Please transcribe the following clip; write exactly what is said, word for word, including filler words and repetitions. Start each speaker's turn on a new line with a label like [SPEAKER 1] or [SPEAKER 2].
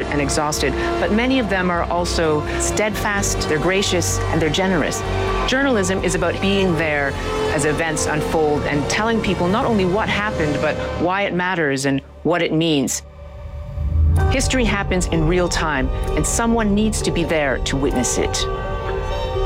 [SPEAKER 1] and exhausted, but many of them are also steadfast, they're gracious, and they're generous. Journalism is about being there as events unfold and telling people not only what happened, but why it matters and what it means. History happens in real time, and someone needs to be there to witness it.